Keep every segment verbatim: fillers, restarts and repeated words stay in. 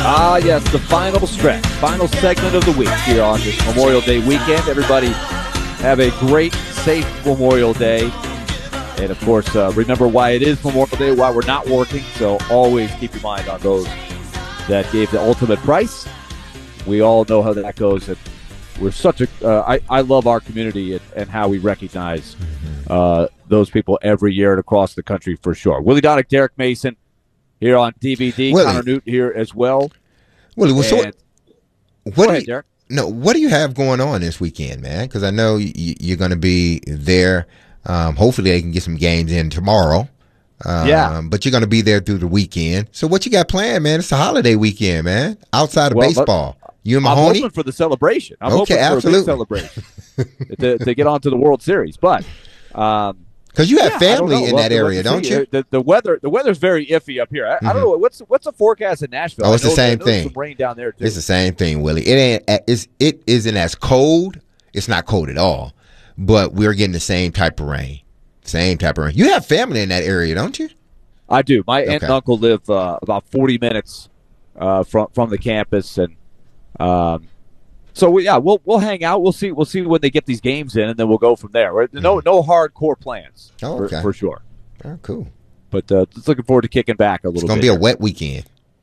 Ah, yes, the final stretch, final segment of the week here on this Memorial Day weekend. Everybody have a great, safe Memorial Day. And, of course, uh, remember why it is Memorial Day, why we're not working. So always keep your mind on those that gave the ultimate price. We all know how that goes. And we're such a uh, – I, I love our community and, and how we recognize uh, those people every year and across the country for sure. Willie Donick, Derek Mason here on D V D. Willie. Connor Newton here as well. Willie, well, so And- what Go do ahead, you, Derek. no, what do you have going on this weekend, man? Because I know you, you're going to be there. Um, hopefully they can get some games in tomorrow. Um, Yeah. But you're going to be there through the weekend. So what you got planned, man? It's a holiday weekend, man. Outside of Well, baseball. You and I'm Mahoney? hoping for the celebration. I'm Okay, hoping for absolutely. a big celebration to, to get on to the World Series. But um, Because you have yeah, I don't family know. in We'll that have to area, see. don't you? The, the weather, the weather's very iffy up here. I, I don't know what's what's the forecast in Nashville. Oh, it's I the know same that there's thing. Some rain down there too. It's the same thing, Willie. It ain't. It's, it isn't as cold. It's not cold at all. But we're getting the same type of rain. Same type of rain. You have family in that area, don't you? I do. My aunt Okay. and uncle live uh, about forty minutes uh, from from the campus, and um, so we, yeah, we'll we'll hang out. We'll see. We'll see when they get these games in, and then we'll go from there. We're- No no hardcore plans Oh, for, okay. for sure. Oh, cool. But uh, just looking forward to kicking back a It's little going to bit. be a wet weekend.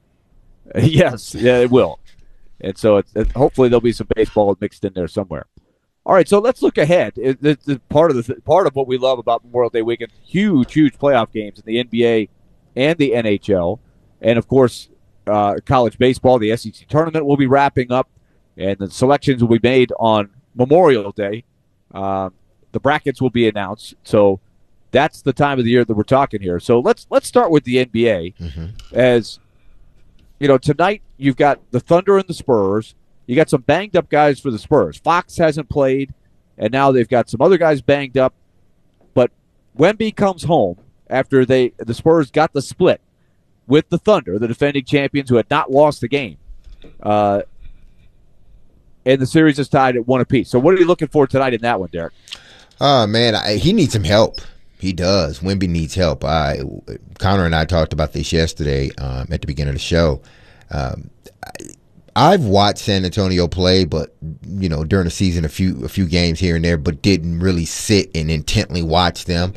Yes, yeah, it will. And so it's, it, hopefully there'll be some baseball mixed in there somewhere. All right, so let's look ahead. It, it, it- part of the part of what we love about Memorial Day weekend, huge, huge playoff games in the N B A and the N H L, and of course, uh, college baseball. The S E C tournament will be wrapping up, and the selections will be made on Memorial Day. Um, the brackets will be announced. So that's the time of the year that we're talking here. So let's let's start with the N B A Mhm. as. You know, tonight you've got the Thunder and the Spurs. You got some banged up guys for the Spurs. Fox hasn't played, and now they've got some other guys banged up. But Wemby comes home after they the Spurs got the split with the Thunder, the defending champions who had not lost the game. Uh, and the series is tied at one apiece. So what are you looking for tonight in that one, Derek? Oh, man, I, he needs some help. He does. Wemby needs help. I, Connor and I talked about this yesterday um, at the beginning of the show. Um, I, I've watched San Antonio play, but you know, during the season, a few a few games here and there, but didn't really sit and intently watch them.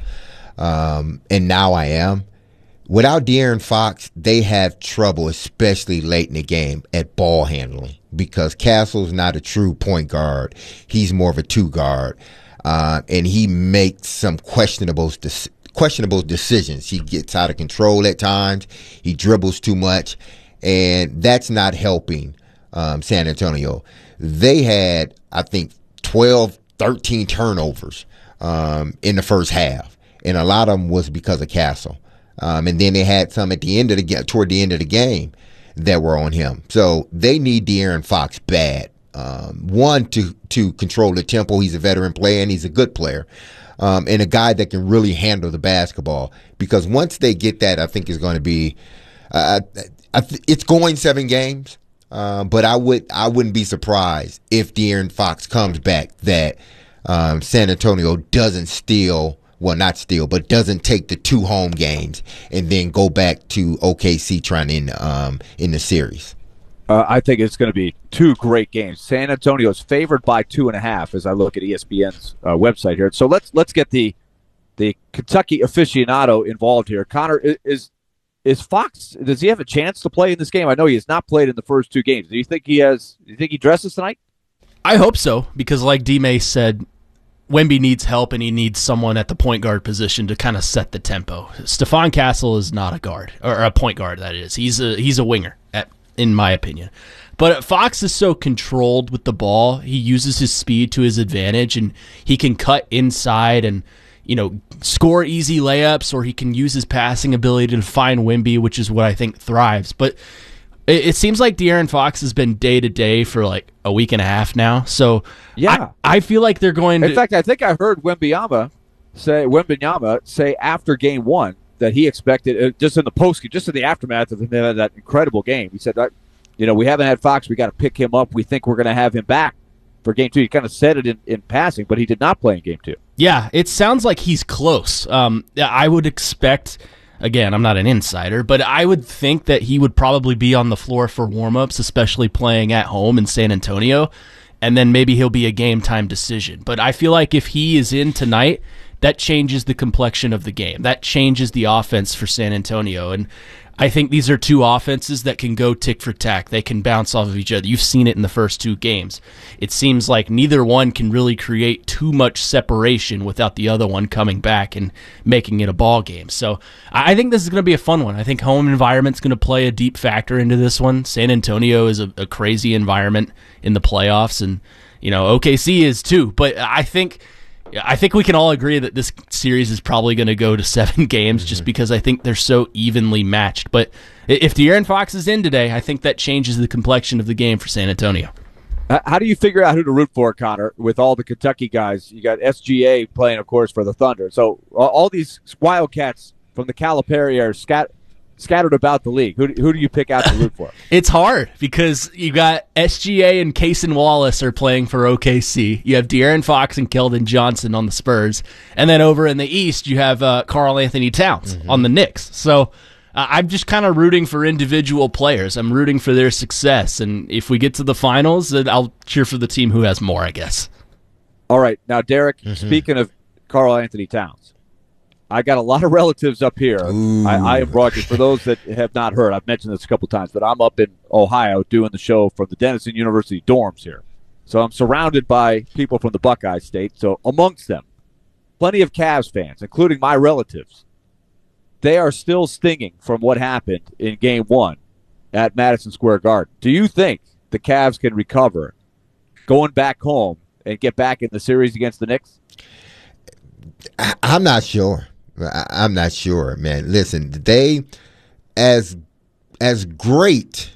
Um, and now I am. Without De'Aaron Fox, they have trouble, especially late in the game, at ball handling because Castle's not a true point guard. He's more of a two guard. Uh, and he makes some questionable questionable decisions. He gets out of control at times. He dribbles too much, and that's not helping um, San Antonio. They had, I think, twelve, thirteen turnovers um, in the first half, and a lot of them was because of Castle. Um, and then they had some at the end of the game, toward the end of the game, that were on him. So they need De'Aaron Fox bad. Um, one, to to control the tempo. He's a veteran player, and he's a good player. Um, and a guy that can really handle the basketball. Because once they get that, I think it's going to be uh, I th- it's going seven games. Uh, but I, would, I wouldn't be surprised if De'Aaron Fox comes back that um, San Antonio doesn't steal, well, not steal, but doesn't take the two home games and then go back to O K C trying to end, um, in the series. Uh, I think it's going to be two great games. San Antonio is favored by two and a half as I look at E S P N's uh, website here. So let's let's get the the Kentucky aficionado involved here. Connor, is is Fox? Does he have a chance to play in this game? I know he has not played in the first two games. Do you think he has? Do you think he dresses tonight? I hope so because, like D. May said, Wemby needs help and he needs someone at the point guard position to kind of set the tempo. Stephon Castle is not a guard or a point guard. That is, he's a he's a winger at. in my opinion. But Fox is so controlled with the ball. He uses his speed to his advantage, and he can cut inside and, you know, score easy layups, or he can use his passing ability to find Wemby, which is what I think thrives. But it, it seems like De'Aaron Fox has been day-to-day for like a week and a half now. So Yeah. I, I feel like they're going to... In fact, I think I heard Wembanyama say, Wembanyama say after game one, that he expected, uh, just in the post, just in the aftermath of that incredible game. He said, that, you know, we haven't had Fox. We got to pick him up. We think we're going to have him back for game two. He kind of said it in, in passing, but he did not play in game two. Yeah, it sounds like he's close. Um, I would expect Again, I'm not an insider, but I would think that he would probably be on the floor for warmups, especially playing at home in San Antonio, and then maybe he'll be a game time decision. But I feel like if he is in tonight, that changes the complexion of the game. That changes the offense for San Antonio. And I think these are two offenses that can go tick for tack. They can bounce off of each other. You've seen it in the first two games. It seems like neither one can really create too much separation without the other one coming back and making it a ball game. So I think this is going to be a fun one. I think home environment's going to play a deep factor into this one. San Antonio is a, a crazy environment in the playoffs, and you know O K C is too. But I think I think we can all agree that this series is probably going to go to seven games just because I think they're so evenly matched. But if De'Aaron Fox is in today, I think that changes the complexion of the game for San Antonio. How do you figure out who to root for, Connor, with all the Kentucky guys? You got S G A playing, of course, for the Thunder. So all these Wildcats from the Calipari are scat- scattered about the league. Who, who do you pick out to root for? It's hard because you got S G A and Cason Wallace are playing for O K C. You have De'Aaron Fox and Keldon Johnson on the Spurs. And then over in the East, you have uh, Karl Anthony Towns mm-hmm. on the Knicks. So uh, I'm just kind of rooting for individual players. I'm rooting for their success. And if we get to the finals, then I'll cheer for the team who has more, I guess. All right. Now, Derek, mm-hmm. speaking of Karl Anthony Towns, I got a lot of relatives up here. I, I am broadcast. For those that have not heard, I've mentioned this a couple times, but I'm up in Ohio doing the show from the Denison University dorms here. So I'm surrounded by people from the Buckeye State. So amongst them, plenty of Cavs fans, including my relatives. They are still stinging from what happened in game one at Madison Square Garden. Do you think the Cavs can recover going back home and get back in the series against the Knicks? I, I'm not sure. I, I'm not sure, man. Listen, they as as great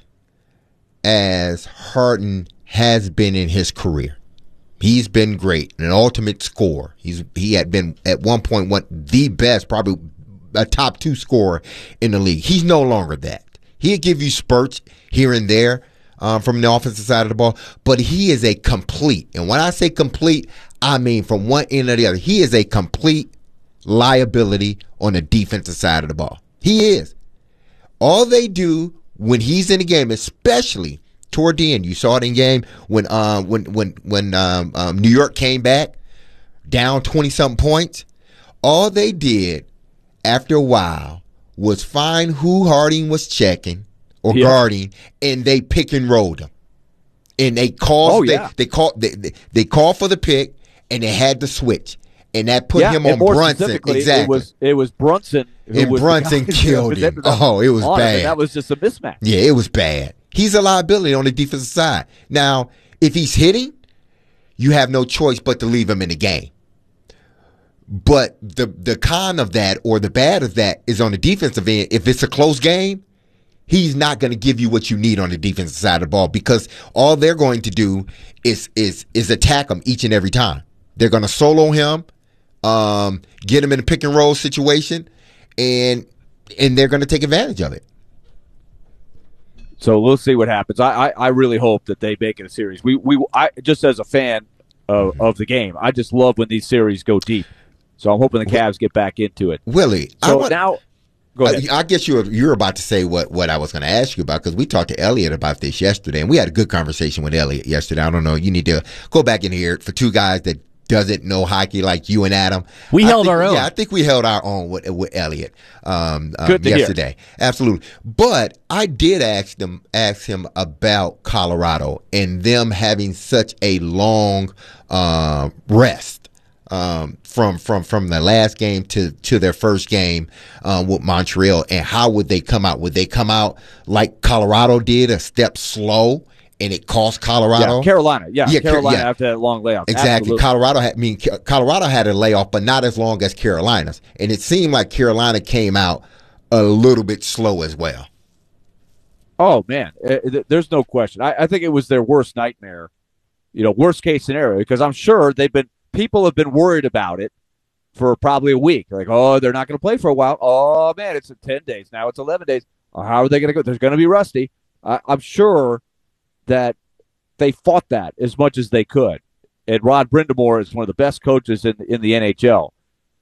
as Harden has been in his career. He's been great, an ultimate scorer. He's he had been at one point one the best, probably a top two scorer in the league. He's no longer that. He'll give you spurts here and there um, from the offensive side of the ball, but he is a complete. And when I say complete, I mean from one end to the other. He is a complete liability on the defensive side of the ball. He is. All they do when he's in the game, especially toward the end, you saw it in game when um when when when um, um, New York came back down twenty something points. All they did after a while was find who Harding was checking or yeah. guarding, and they pick and rolled them. And they called. Oh, yeah. They, they called. They, they, they called for the pick, and they had to switch. And that put yeah, him on Brunson. Exactly. It was it was Brunson. Who and was Brunson killed him. Oh, it was bad. Him, that was just a mismatch. Yeah, it was bad. He's a liability on the defensive side. Now, if he's hitting, you have no choice but to leave him in the game. But the the con of that or the bad of that is on the defensive end. If it's a close game, he's not going to give you what you need on the defensive side of the ball because all they're going to do is is is attack him each and every time. They're going to solo him. Um, get him in a pick and roll situation, and and they're going to take advantage of it. So we'll see what happens. I, I, I really hope that they make it a series. We we I just as a fan of, of the game, I just love when these series go deep. So I'm hoping the Cavs get back into it. Willie, so I want, now go ahead. I, I guess you're you're about to say what, what I was going to ask you about because we talked to Elliot about this yesterday, and we had a good conversation with Elliot yesterday. I don't know. You need to go back and hear it for two guys that doesn't know hockey like you and Adam. We I held think, our own. Yeah, I think we held our own with, with Elliot um, um, Good to yesterday. Hear. Absolutely. But I did ask them, ask him about Colorado and them having such a long uh, rest um, from from from the last game to to their first game um, with Montreal, and how would they come out? Would they come out like Colorado did, a step slow? And it cost Colorado. Yeah, Carolina. Yeah, yeah Carolina yeah. after that long layoff. Exactly. Absolutely. Colorado had, I mean, Colorado had a layoff, but not as long as Carolina's. And it seemed like Carolina came out a little bit slow as well. Oh, man. There's no question. I, I think it was their worst nightmare, you know, worst case scenario, because I'm sure they've been, people have been worried about it for probably a week. Like, oh, they're not going to play for a while. Oh, man, it's ten days. Now it's eleven days. Oh, how are they going to go? There's going to be rusty. I, I'm sure that they fought that as much as they could. And Rod Brindamore is one of the best coaches in in the N H L.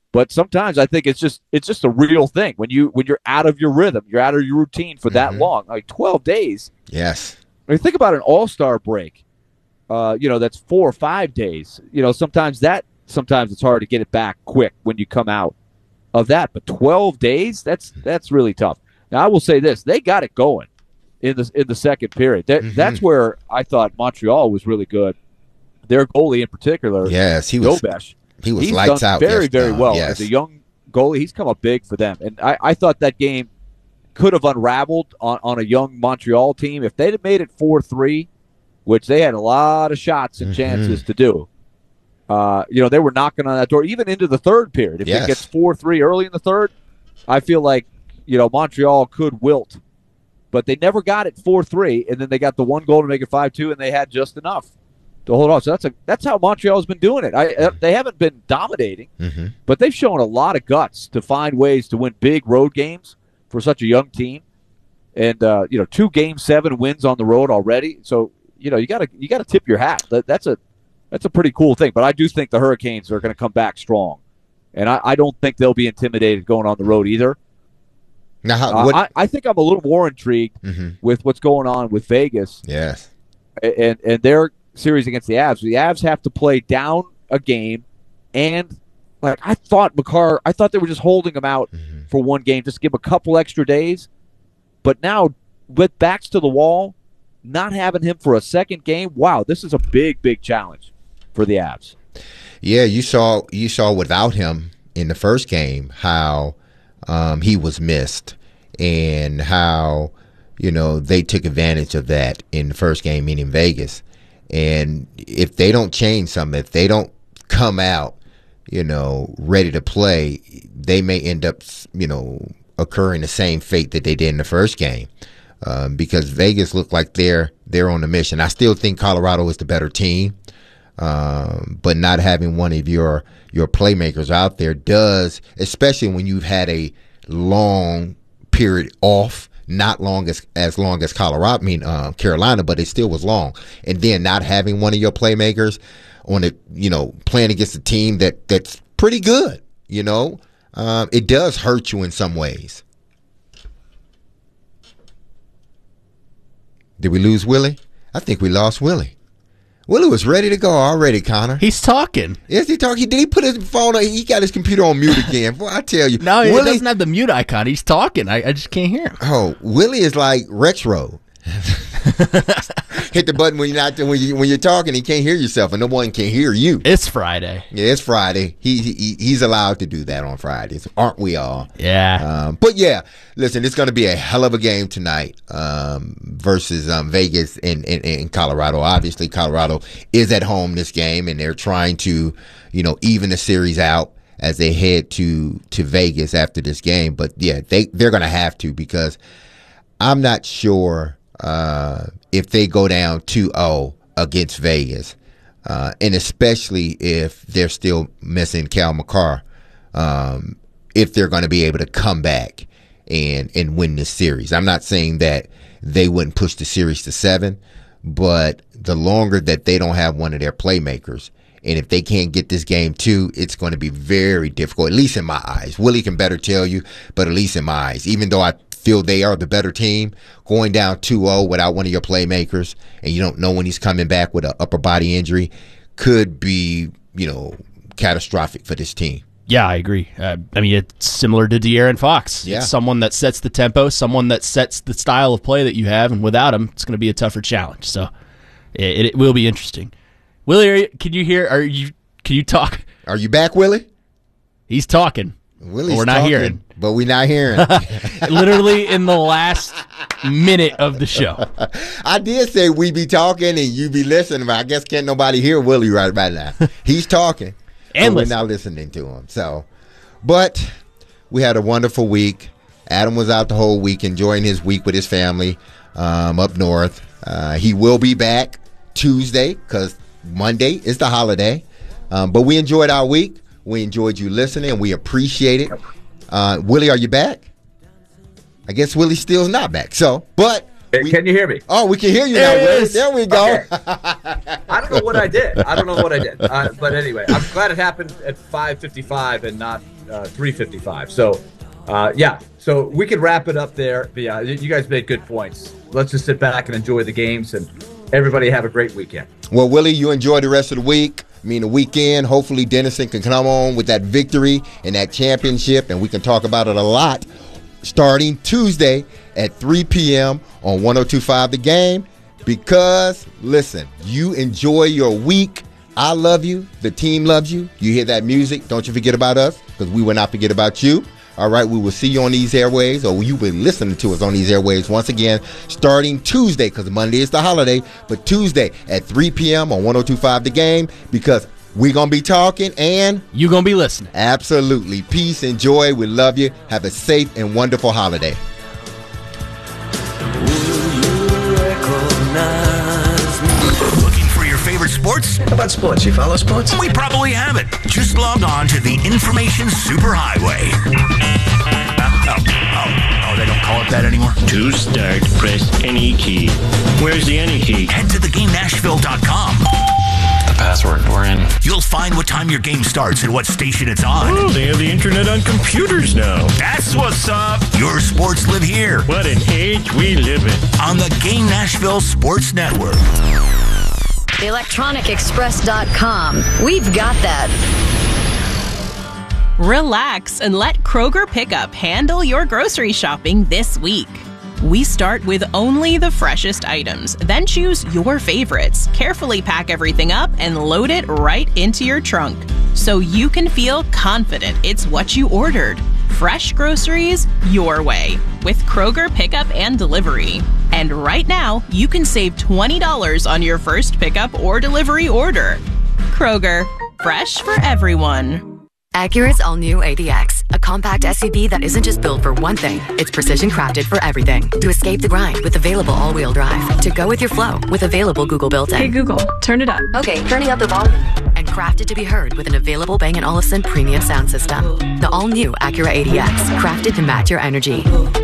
But sometimes I think it's just it's just a real thing when you when you're out of your rhythm, you're out of your routine for that Mm-hmm. long, like twelve days. Yes. I mean, think about an All-Star break. Uh, you know, that's four or five days. You know, sometimes that sometimes it's hard to get it back quick when you come out of that. But twelve days, that's that's really tough. Now I will say this: they got it going in the in the second period. That, Mm-hmm. That's where I thought Montreal was really good. Their goalie in particular, Yes, he was. Dobesh. He was He's lights done out. very, yesterday. very well. Yes. As a young goalie, he's come up big for them. And I, I thought that game could have unraveled on, on a young Montreal team. If they'd have made it four three, which they had a lot of shots and Mhm. chances to do, uh, you know, they were knocking on that door, even into the third period. If Yes. it gets four three early in the third, I feel like, you know, Montreal could wilt. But they never got it four three, and then they got the one goal to make it five two, and they had just enough to hold on. So that's a that's how Montreal's been doing it. I, uh, they haven't been dominating, Mm-hmm. but they've shown a lot of guts to find ways to win big road games for such a young team. And uh, you know, two game seven wins on the road already. So you know, you gotta you gotta tip your hat. That, that's a that's a pretty cool thing. But I do think the Hurricanes are going to come back strong, and I, I don't think they'll be intimidated going on the road either. Now, how, Uh, what? I, I think I'm a little more intrigued Mhm. with what's going on with Vegas Yes. and and their series against the Avs. The Avs have to play down a game, and like I thought, McCarr, I thought they were just holding him out Mm-hmm. for one game, just give him a couple extra days. But now, with backs to the wall, not having him for a second game, wow, this is a big, big challenge for the Avs. Yeah, you saw you saw without him in the first game how um, he was missed and how you know they took advantage of that in the first game, meaning Vegas. And if they don't change something, if they don't come out, you know, ready to play, they may end up, you know, occurring the same fate that they did in the first game. Um, because Vegas looked like they're they're on the mission. I still think Colorado is the better team. Um, but not having one of your your playmakers out there does, especially when you've had a long period off, not long as as long as Colorado, I mean uh, Carolina, but it still was long. And then not having one of your playmakers on it, you know, playing against a team that that's pretty good, you know, um, it does hurt you in some ways. Did we lose Willie? I think we lost Willie. Willie was ready to go already, Connor. He's talking. Is he talking? Did he put his phone on? He got his computer on mute again. Boy, I tell you. No, he Willie, doesn't have the mute icon. He's talking. I, I just can't hear him. Oh, Willie is like retro. Hit the button when you're not when you when you're talking. He can't hear yourself, and no one can hear you. It's Friday. Yeah, it's Friday. He, he he's allowed to do that on Fridays, aren't we all? Yeah. Um, but yeah, listen, it's going to be a hell of a game tonight um, versus um, Vegas and in, in, in Colorado. Obviously, Colorado is at home this game, and they're trying to, you know, even the series out as they head to to Vegas after this game. But yeah, they they're going to have to, because I'm not sure uh, if they go down two oh against Vegas, uh, and especially if they're still missing Cal McCarr. Um, if they're going to be able to come back and and win this series. I'm not saying that they wouldn't push the series to seven, but the longer that they don't have one of their playmakers, and if they can't get this game two, it's going to be very difficult, at least in my eyes. Willie can better tell you, but at least in my eyes, even though I feel they are the better team, going down two oh without one of your playmakers, and you don't know when he's coming back with an upper body injury, could be, you know, catastrophic for this team. Yeah, I agree. Uh, I mean, it's similar to De'Aaron Fox. Yeah. It's someone that sets the tempo, someone that sets the style of play that you have, and without him, it's going to be a tougher challenge. So it, it will be interesting. Willie, are you, can you hear? Are you? Can you talk? Are you back, Willie? He's talking. Willie's We're not talking, hearing. but we're not hearing. Literally in the last minute of the show. I did say we be talking and you be listening, but I guess can't nobody hear Willie right about now. He's talking, And but we're listen. not listening to him. So, but we had a wonderful week. Adam was out the whole week, enjoying his week with his family um, up north. Uh, he will be back Tuesday because Monday is the holiday. Um, but we enjoyed our week. We enjoyed you listening, and we appreciate it. Uh, Willie, are you back? I guess Willie still is not back. So, but we, Can you hear me? oh, we can hear you There now, it Willie. is. There we go. Okay. I don't know what I did. I don't know what I did. Uh, but anyway, I'm glad it happened at five fifty-five and not uh, three fifty-five. So, uh, yeah, so we could wrap it up there. But yeah, you guys made good points. Let's just sit back and enjoy the games, and everybody have a great weekend. Well, Willie, you enjoy the rest of the week. I mean, the weekend. Hopefully, Denison can come on with that victory and that championship, and we can talk about it a lot starting Tuesday at three p.m. on one oh two point five The Game. Because, listen, you enjoy your week. I love you. The team loves you. You hear that music. Don't you forget about us, because we will not forget about you. All right, we will see you on these airways, or you will listen to us on these airways once again starting Tuesday, because Monday is the holiday, but Tuesday at three p.m. on one oh two point five The Game, because we're going to be talking and you're going to be listening. Absolutely. Peace and joy. We love you. Have a safe and wonderful holiday. Looking for your favorite sports? How about sports? You follow sports? We probably have it. Just log on to the Information Superhighway. Uh, oh, oh, oh, they don't call it that anymore? To start, press any key. Where's the any key? Head to the game nashville dot com. The password, we're in. You'll find what time your game starts and what station it's on. Oh, they have the internet on computers now. That's what's up. Your sports live here. What an age we live in. On the Game Nashville Sports Network. electronic express dot com. We've got that. Relax and let Kroger Pickup handle your grocery shopping this week. We start with only the freshest items, then choose your favorites, carefully pack everything up, and load it right into your trunk, so you can feel confident it's what you ordered. Fresh groceries your way with Kroger Pickup and Delivery. And right now, you can save twenty dollars on your first pickup or delivery order. Kroger, fresh for everyone. Acura's all-new A D X, a compact S U V that isn't just built for one thing, it's precision crafted for everything. To escape the grind with available all-wheel drive. To go with your flow with available Google built-in. Hey Google, turn it up. Okay, turning up the volume. And crafted to be heard with an available Bang and Olufsen premium sound system. The all-new Acura A D X, crafted to match your energy.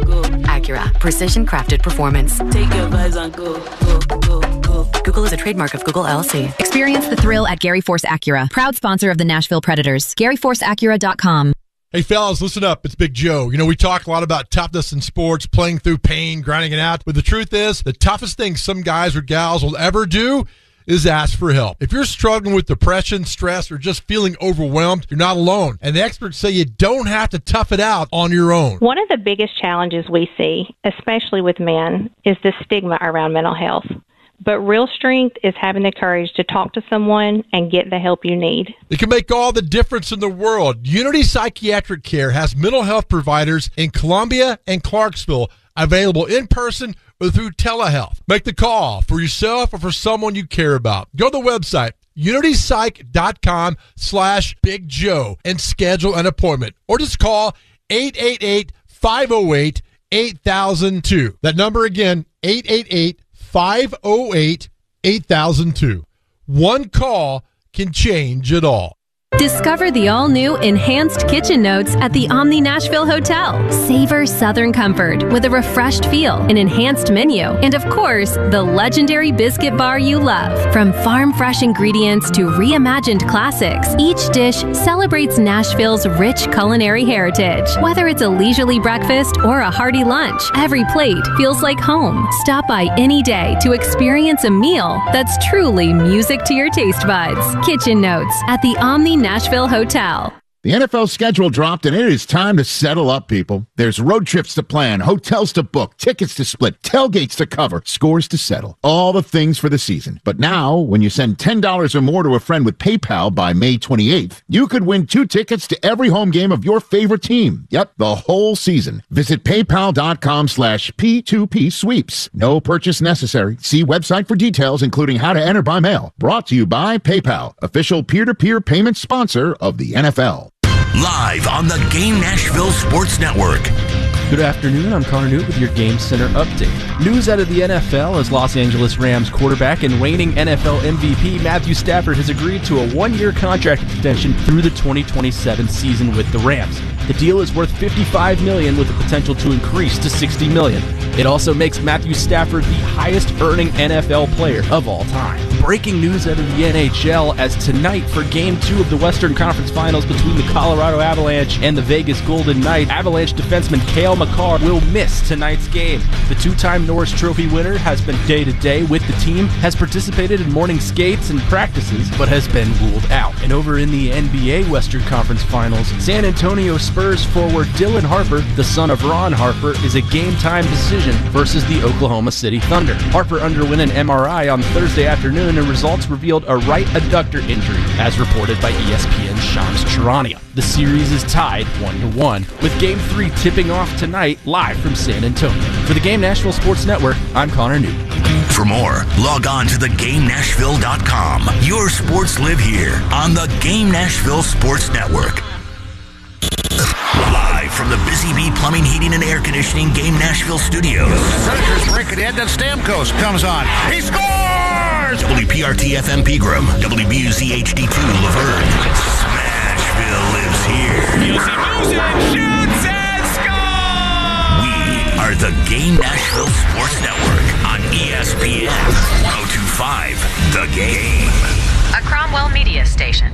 Acura, precision crafted performance. Take your vibes on go, go, go, go. Google is a trademark of Google L L C. Experience the thrill at Gary Force Acura, proud sponsor of the Nashville Predators. Gary Force Acura dot com. Hey, fellas, listen up. It's Big Joe. You know, we talk a lot about toughness in sports, playing through pain, grinding it out. But the truth is, the toughest thing some guys or gals will ever do is ask for help. If you're struggling with depression, stress, or just feeling overwhelmed, you're not alone. And the experts say you don't have to tough it out on your own. One of the biggest challenges we see, especially with men, is the stigma around mental health. But real strength is having the courage to talk to someone and get the help you need. It can make all the difference in the world. Unity Psychiatric Care has mental health providers in Columbia and Clarksville available in person or through telehealth. Make the call for yourself or for someone you care about. Go to the website, unity psych dot com slash Big Joe, and schedule an appointment. Or just call eight eight eight, five oh eight, eight thousand two. That number again, eight eight eight, five oh eight, eight thousand two. One call can change it all. Discover the all-new Enhanced Kitchen Notes at the Omni Nashville Hotel. Savor Southern comfort with a refreshed feel, an enhanced menu, and of course, the legendary biscuit bar you love. From farm-fresh ingredients to reimagined classics, each dish celebrates Nashville's rich culinary heritage. Whether it's a leisurely breakfast or a hearty lunch, every plate feels like home. Stop by any day to experience a meal that's truly music to your taste buds. Kitchen Notes at the Omni Nashville Hotel. The N F L schedule dropped, and it is time to settle up, people. There's road trips to plan, hotels to book, tickets to split, tailgates to cover, scores to settle. All the things for the season. But now, when you send ten dollars or more to a friend with PayPal by May twenty-eighth, you could win two tickets to every home game of your favorite team. Yep, the whole season. Visit paypal.com slash P2P sweeps. No purchase necessary. See website for details, including how to enter by mail. Brought to you by PayPal, official peer-to-peer payment sponsor of the N F L. Live on the Game Nashville Sports Network. Good afternoon, I'm Connor Newt with your Game Center update. News out of the N F L as Los Angeles Rams quarterback and reigning N F L M V P Matthew Stafford has agreed to a one-year contract extension through the twenty twenty-seven season with the Rams. The deal is worth fifty-five million dollars with the potential to increase to sixty million dollars. It also makes Matthew Stafford the highest-earning N F L player of all time. Breaking news out of the N H L as tonight for Game two of the Western Conference Finals between the Colorado Avalanche and the Vegas Golden Knights, Avalanche defenseman Cale Makar will miss tonight's game. The two-time Norris Trophy winner has been day-to-day with the team, has participated in morning skates and practices, but has been ruled out. And over in the N B A Western Conference Finals, San Antonio Spurs forward Dylan Harper, the son of Ron Harper, is a game-time decision versus the Oklahoma City Thunder. Harper underwent an M R I on Thursday afternoon, and results revealed a right adductor injury, as reported by E S P N's Shams Charania. The series is tied one to one, with Game three tipping off tonight live from San Antonio. For the Game Nashville Sports Network, I'm Connor Newton. For more, log on to the game nashville dot com. Your sports live here on the Game Nashville Sports Network. Live from the Busy Bee Plumbing, Heating, and Air Conditioning Game Nashville studios. Predators break it in, then Stamkos comes on. He scores! W P R T F M Pegram, W B U Z H D two Laverne. Smashville lives here. Music, music, shoots and scores! We are the Game Nashville Sports Network on E S P N one oh two point five The Game. A Cromwell Media Station.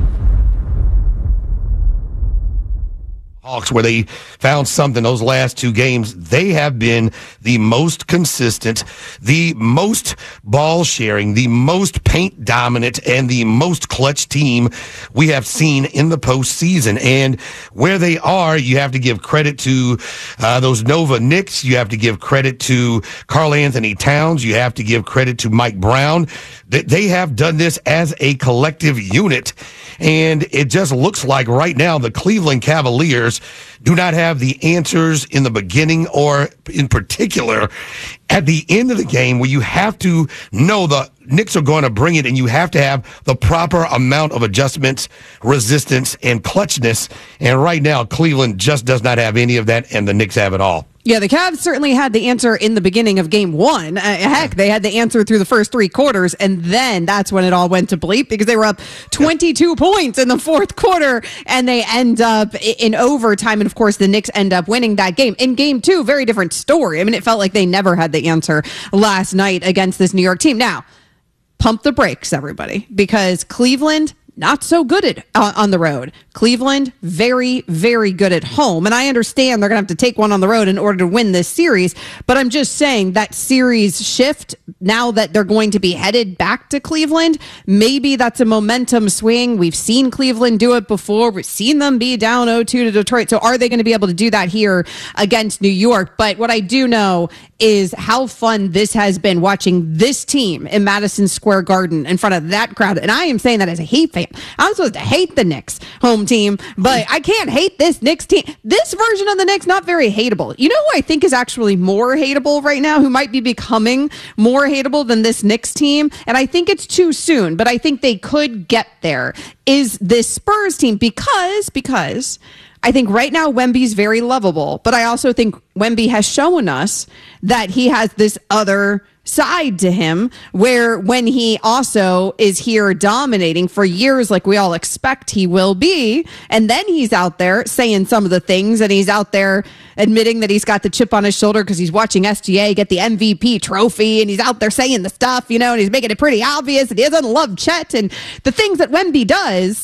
Hawks, where they found something those last two games. They have been the most consistent, the most ball sharing, the most paint dominant, and the most clutch team we have seen in the postseason. And where they are, you have to give credit to uh, those Nova Knicks. You have to give credit to Karl Anthony Towns. You have to give credit to Mike Brown. They have done this as a collective unit. And it just looks like right now the Cleveland Cavaliers do not have the answers in the beginning or in particular at the end of the game, where you have to know the Knicks are going to bring it and you have to have the proper amount of adjustments, resistance, and clutchness. And right now, Cleveland just does not have any of that, and the Knicks have it all. Yeah, the Cavs certainly had the answer in the beginning of game one. Uh, heck, they had the answer through the first three quarters, and then that's when it all went to bleep because they were up twenty-two points in the fourth quarter, and they end up in overtime. And, of course, the Knicks end up winning that game. In game two, very different story. I mean, it felt like they never had the answer last night against this New York team. Now, pump the brakes, everybody, because Cleveland, not so good at uh, on the road. Cleveland, very, very good at home. And I understand they're going to have to take one on the road in order to win this series. But I'm just saying that series shift, now that they're going to be headed back to Cleveland, maybe that's a momentum swing. We've seen Cleveland do it before. We've seen them be down oh two to Detroit. So are they going to be able to do that here against New York? But what I do know is how fun this has been watching this team in Madison Square Garden in front of that crowd. And I am saying that as a Heat fan. I'm supposed to hate the Knicks home team, but I can't hate this Knicks team. This version of the Knicks, not very hateable. You know who I think is actually more hateable right now, who might be becoming more hateable than this Knicks team? And I think it's too soon, but I think they could get there, is this Spurs team, because, because I think right now Wemby's very lovable, but I also think Wemby has shown us that he has this other side to him where when he also is here dominating for years like we all expect he will be, and then he's out there saying some of the things, and he's out there admitting that he's got the chip on his shoulder because he's watching S G A get the M V P trophy, and he's out there saying the stuff, you know, and he's making it pretty obvious that he doesn't love Chet and the things that Wemby does.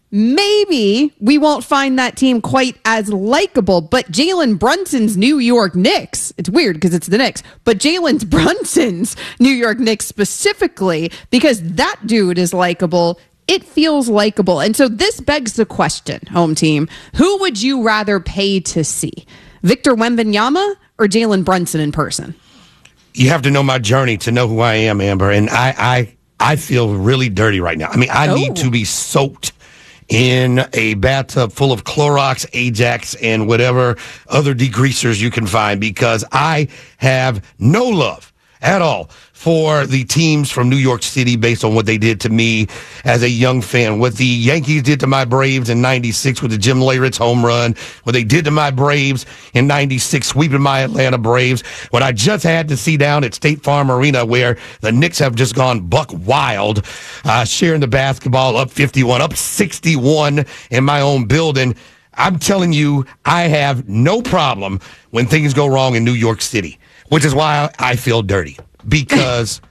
Maybe we won't find that team quite as likable, but Jalen Brunson's New York Knicks, it's weird because it's the Knicks, but Jalen Brunson's New York Knicks specifically, because that dude is likable, it feels likable. And so this begs the question, home team, who would you rather pay to see? Victor Wembanyama or Jalen Brunson in person? You have to know my journey to know who I am, Amber, and I I, I feel really dirty right now. I mean, I oh. need to be soaked in a bathtub full of Clorox, Ajax, and whatever other degreasers you can find, because I have no love at all for the teams from New York City based on what they did to me as a young fan. What the Yankees did to my Braves in ninety-six with the Jim Leyritz home run, what they did to my Braves in ninety-six, sweeping my Atlanta Braves, what I just had to see down at State Farm Arena where the Knicks have just gone buck wild, uh, sharing the basketball, up fifty-one, up sixty-one in my own building. I'm telling you, I have no problem when things go wrong in New York City. which is why I feel dirty, because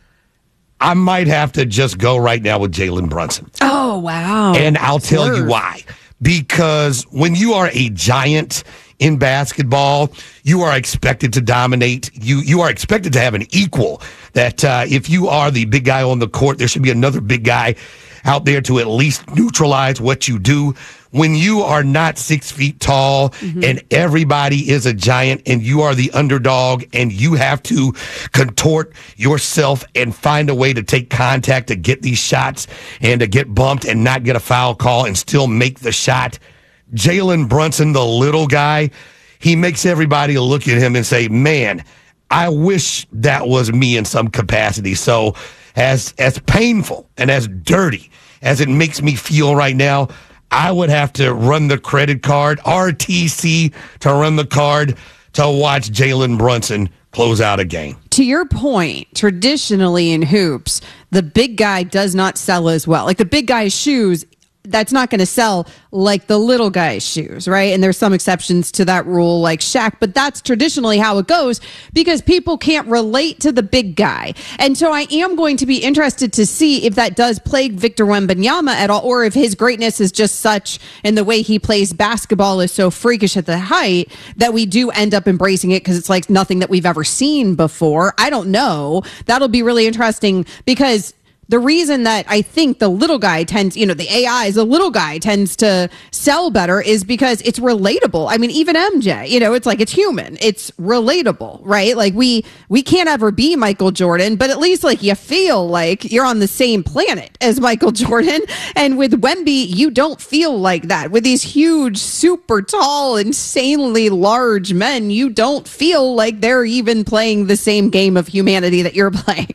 I might have to just go right now with Jalen Brunson. Oh, wow. And I'll tell Slurve. you why. Because when you are a giant in basketball, you are expected to dominate. You you are expected to have an equal. That uh, if you are the big guy on the court, there should be another big guy out there to at least neutralize what you do. When you are not six feet tall mm-hmm. and everybody is a giant and you are the underdog and you have to contort yourself and find a way to take contact to get these shots and to get bumped and not get a foul call and still make the shot. Jalen Brunson, the little guy, he makes everybody look at him and say, man, I wish that was me in some capacity. So as as painful and as dirty as it makes me feel right now, I would have to run the credit card, R T C, to run the card to watch Jalen Brunson close out a game. To your point, traditionally in hoops, the big guy does not sell as well. Like the big guy's shoes, that's not going to sell like the little guy's shoes, right? And there's some exceptions to that rule like Shaq, but that's traditionally how it goes because people can't relate to the big guy. And so I am going to be interested to see if that does plague Victor Wembanyama at all, or if his greatness is just such and the way he plays basketball is so freakish at the height that we do end up embracing it because it's like nothing that we've ever seen before. I don't know. That'll be really interesting because the reason that I think the little guy tends, you know, the A I, the little guy tends to sell better is because it's relatable. I mean, even M J, you know, it's like it's human. It's relatable, right? Like we we can't ever be Michael Jordan, but at least like you feel like you're on the same planet as Michael Jordan. And with Wemby, you don't feel like that. With these huge, super tall, insanely large men, you don't feel like they're even playing the same game of humanity that you're playing.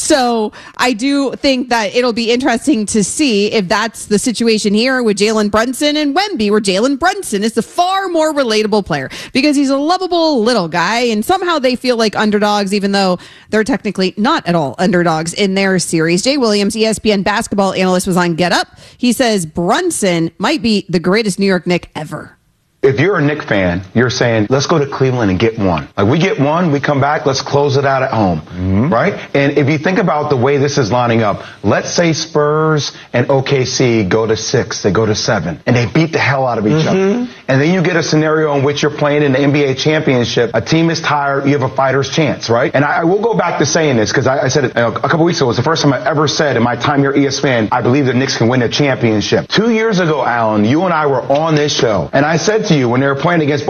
So I do think that it'll be interesting to see if that's the situation here with Jalen Brunson and Wemby, where Jalen Brunson is the far more relatable player because he's a lovable little guy and somehow they feel like underdogs, even though they're technically not at all underdogs in their series. Jay Williams, E S P N basketball analyst, was on Get Up. He says Brunson might be the greatest New York Knick ever. If you're a Knicks fan, you're saying, let's go to Cleveland and get one. Like, we get one, we come back, let's close it out at home, mm-hmm. right? And if you think about the way this is lining up, let's say Spurs and O K C go to six, they go to seven, and they beat the hell out of each mm-hmm. other. And then you get a scenario in which you're playing in the N B A championship, a team is tired, you have a fighter's chance, right? And I, I will go back to saying this, because I, I said it uh, a couple weeks ago, it was the first time I ever said in my time here at E S P N, I believe the Knicks can win a championship. Two years ago, Alan, you and I were on this show, and I said to you when they were playing against